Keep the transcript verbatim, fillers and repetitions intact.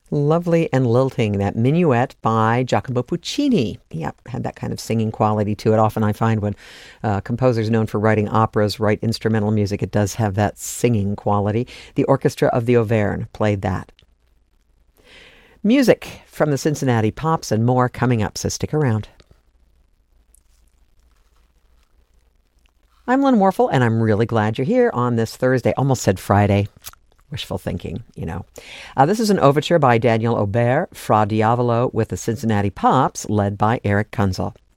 Lovely and lilting, that Minuet by Giacomo Puccini. Yep, had that kind of singing quality to it. Often I find when uh, composers known for writing operas write instrumental music, it does have that singing quality. The Orchestra of the Auvergne played that. Music from the Cincinnati Pops and more coming up, so stick around. I'm Lynn Warfel, and I'm really glad you're here on this Thursday. Almost said Friday. Wishful thinking, you know. Uh, this is an overture by Daniel Aubert, Fra Diavolo, with the Cincinnati Pops, led by Eric Kunzel.